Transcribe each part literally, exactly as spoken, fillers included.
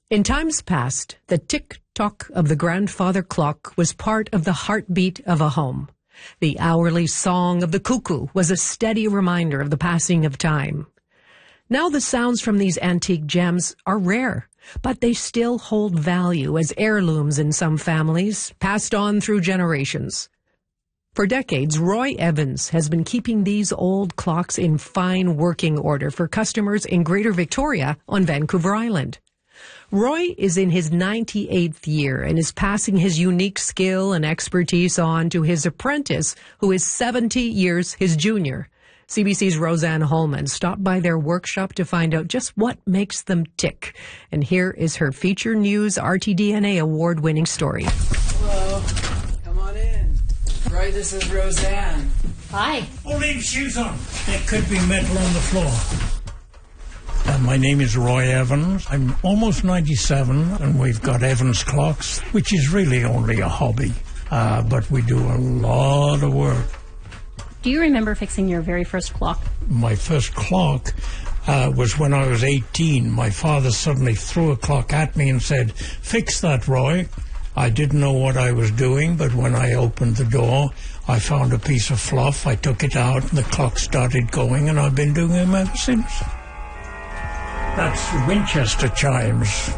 In times past, the tick-tock of the grandfather clock was part of the heartbeat of a home. The hourly song of the cuckoo was a steady reminder of the passing of time. Now the sounds from these antique gems are rare, but they still hold value as heirlooms in some families, passed on through generations. For decades, Roy Evans has been keeping these old clocks in fine working order for customers in Greater Victoria on Vancouver Island. Roy is in his ninety-eighth year and is passing his unique skill and expertise on to his apprentice, who is seventy years his junior. C B C's Roseanne Holman stopped by their workshop to find out just what makes them tick. And here is her Feature News R T D N A award-winning story. Hello. Come on in. Roy, this is Roseanne. Hi. Oh, leave shoes on. There could be metal on the floor. Uh, my name is Roy Evans. I'm almost ninety-seven, and we've got Evans Clocks, which is really only a hobby, uh, but we do a lot of work. Do you remember fixing your very first clock? My first clock uh, was when I was eighteen. My father suddenly threw a clock at me and said, "Fix that, Roy." I didn't know what I was doing, but when I opened the door, I found a piece of fluff. I took it out, and the clock started going, and I've been doing them ever since. That's Winchester chimes.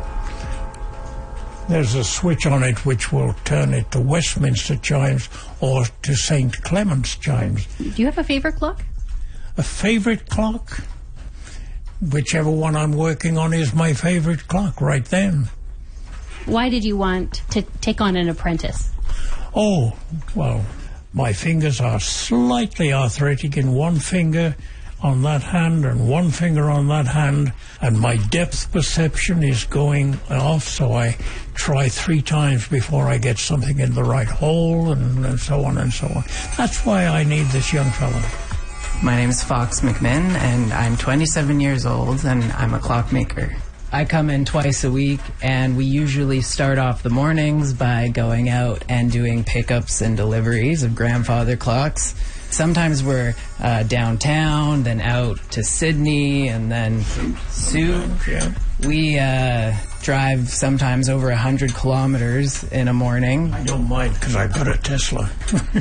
There's a switch on it which will turn it to Westminster chimes or to Saint Clement's chimes. Do you have a favorite clock? A favorite clock? Whichever one I'm working on is my favorite clock right then. Why did you want to take on an apprentice? Oh, well, my fingers are slightly arthritic in one finger on that hand and one finger on that hand, and my depth perception is going off, so I try three times before I get something in the right hole, and, and so on and so on. That's why I need this young fellow. My name is Fox McMinn, and I'm twenty-seven years old, and I'm a clockmaker. I come in twice a week, and we usually start off the mornings by going out and doing pickups and deliveries of grandfather clocks. Sometimes we're uh, downtown, then out to Sydney, and then soon we uh, drive sometimes over one hundred kilometers in a morning. I don't mind because I've got a Tesla.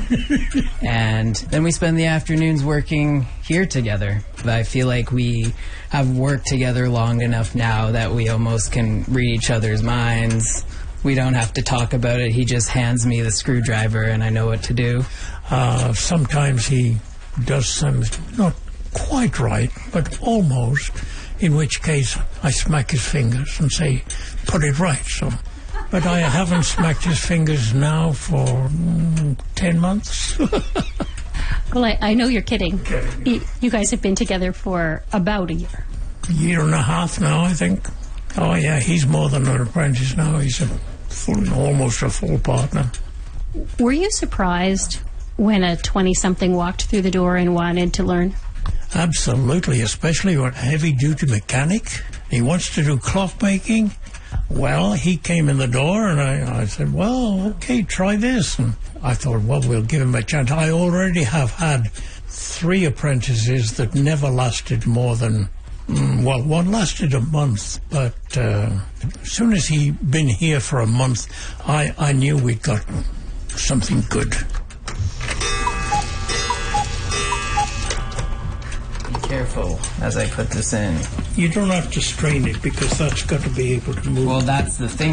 And then we spend the afternoons working here together. I feel like we have worked together long enough now that we almost can read each other's minds. We don't have to talk about it. He just hands me the screwdriver and I know what to do. Uh, sometimes he does some, not quite right, but almost, in which case I smack his fingers and say, put it right. So, but I haven't smacked his fingers now for mm, ten months. Well, I, I know you're kidding. You, you guys have been together for about a year. A year and a half now, I think. Oh, yeah, he's more than an apprentice now. He's a full, almost a full partner. Were you surprised when a twenty-something walked through the door and wanted to learn? Absolutely, especially a heavy-duty mechanic. He wants to do clockmaking. Well, he came in the door, and I, I said, well, okay, try this. And I thought, well, we'll give him a chance. I already have had three apprentices that never lasted more than... Well, one lasted a month, but uh, as soon as he'd been here for a month, I, I knew we'd got something good. Be careful as I put this in. You don't have to strain it because that's got to be able to move. Well, that's the thing.